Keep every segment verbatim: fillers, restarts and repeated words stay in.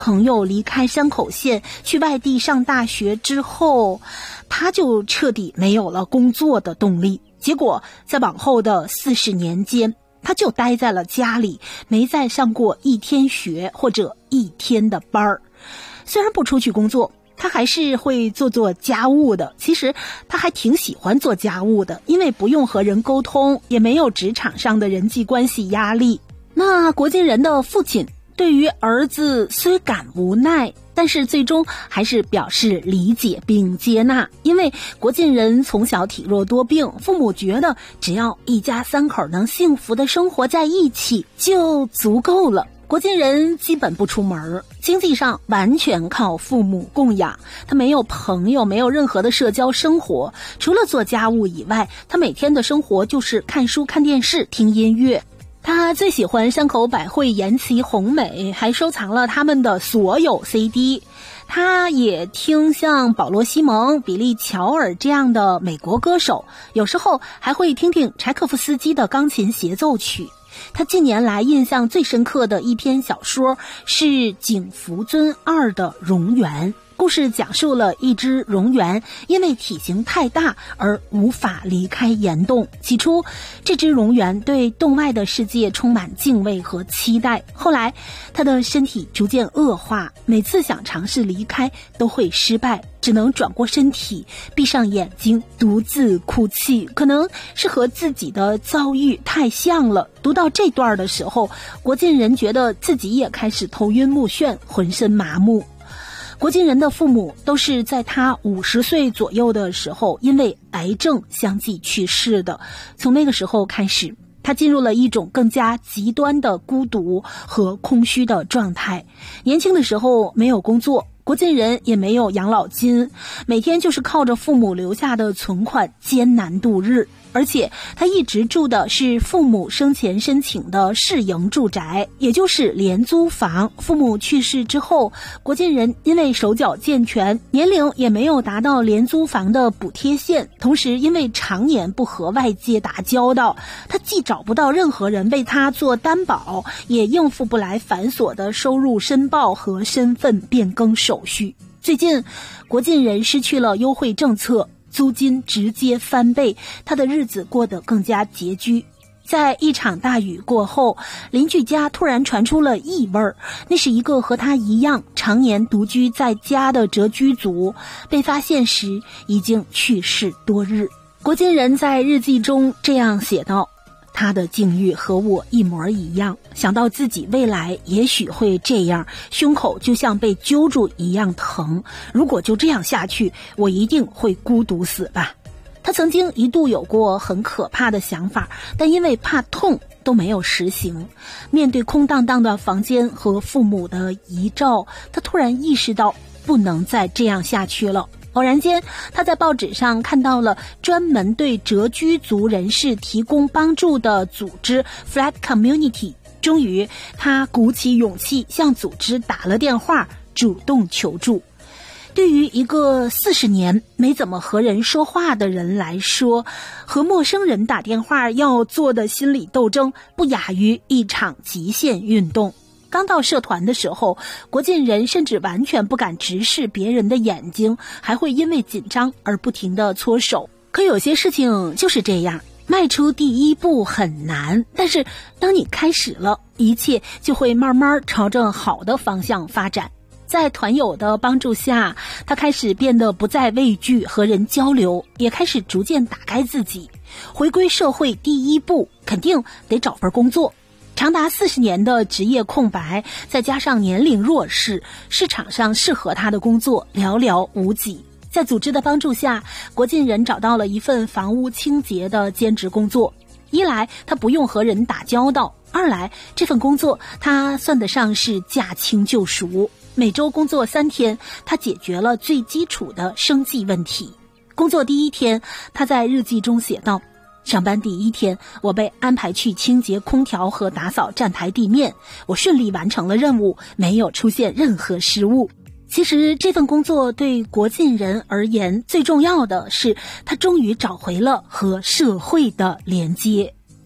朋友离开山口县去外地上大学之后，他就彻底没有了工作的动力。结果在往后的四十年间，他就待在了家里，没再上过一天学或者一天的班儿。虽然不出去工作，他还是会做做家务的。其实他还挺喜欢做家务的，因为不用和人沟通，也没有职场上的人际关系压力。那国津人的父亲对于儿子虽感无奈，但是最终还是表示理解并接纳。因为国津人从小体弱多病，父母觉得只要一家三口能幸福的生活在一起就足够了。国津人基本不出门，经济上完全靠父母供养。他没有朋友，没有任何的社交生活，除了做家务以外，他每天的生活就是看书、看电视、听音乐。他最喜欢山口百惠、岩崎宏美，还收藏了他们的所有 C D。他也听像保罗·西蒙、比利·乔尔这样的美国歌手，有时候还会听听柴可夫斯基的钢琴协奏曲。他近年来印象最深刻的一篇小说是井福尊二的蝾螈。故事讲述了一只蝾螈因为体型太大而无法离开岩洞。起初，这只蝾螈对洞外的世界充满敬畏和期待。后来，它的身体逐渐恶化，每次想尝试离开都会失败，只能转过身体，闭上眼睛，独自哭泣。可能是和自己的遭遇太像了。读到这段的时候，国津人觉得自己也开始头晕目眩，浑身麻木。国津人的父母都是在他五十岁左右的时候因为癌症相继去世的。从那个时候开始，他进入了一种更加极端的孤独和空虚的状态。年轻的时候没有工作，国津人也没有养老金，每天就是靠着父母留下的存款艰难度日。而且他一直住的是父母生前申请的市营住宅，也就是廉租房。父母去世之后，国津人因为手脚健全，年龄也没有达到廉租房的补贴线，同时因为常年不和外界打交道，他既找不到任何人为他做担保，也应付不来繁琐的收入申报和身份变更手续。最近，国津人失去了优惠政策，租金直接翻倍，他的日子过得更加拮据。在一场大雨过后，邻居家突然传出了异味，那是一个和他一样常年独居在家的谪居族，被发现时已经去世多日。国津人在日记中这样写道：他的境遇和我一模一样，想到自己未来也许会这样，胸口就像被揪住一样疼。如果就这样下去，我一定会孤独死吧。他曾经一度有过很可怕的想法，但因为怕痛都没有实行。面对空荡荡的房间和父母的遗照，他突然意识到不能再这样下去了。偶然间，他在报纸上看到了专门对谪居族人士提供帮助的组织 Flat Community。 终于他鼓起勇气向组织打了电话，主动求助。对于一个四十年没怎么和人说话的人来说，和陌生人打电话要做的心理斗争不亚于一场极限运动。刚到社团的时候，国津人甚至完全不敢直视别人的眼睛，还会因为紧张而不停地搓手。可有些事情就是这样，迈出第一步很难，但是当你开始了，一切就会慢慢朝着好的方向发展。在团友的帮助下，他开始变得不再畏惧和人交流，也开始逐渐打开自己。回归社会第一步肯定得找份工作。长达四十年的职业空白，再加上年龄弱势，市场上适合他的工作寥寥无几。在组织的帮助下，国津人找到了一份房屋清洁的兼职工作。一来他不用和人打交道，二来这份工作他算得上是驾轻就熟。每周工作三天，他解决了最基础的生计问题。工作第一天，他在日记中写道：上班第一天，我被安排去清洁空调和打扫站台地面，我顺利完成了任务，没有出现任何失误。其实这份工作对国津人而言，最重要的是他终于找回了和社会的连接。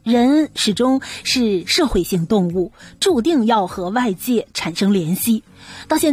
人始终是社会性动物，注定要和外界产生联系。到现在